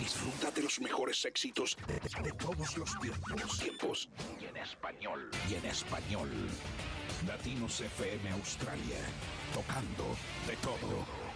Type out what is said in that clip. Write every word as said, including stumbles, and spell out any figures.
Disfruta de los mejores éxitos de, de todos los tiempos. Tiempos. Y en español. Y en español. Latinos F M Australia. Tocando de todo.